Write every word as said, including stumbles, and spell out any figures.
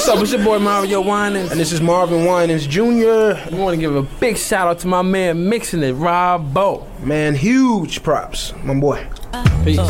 what's up? It's your boy Mario Winans. And this is Marvin Winans Junior I want to give a big shout out to my man mixing it, Rob Bo. Man, huge props, my boy. Peace.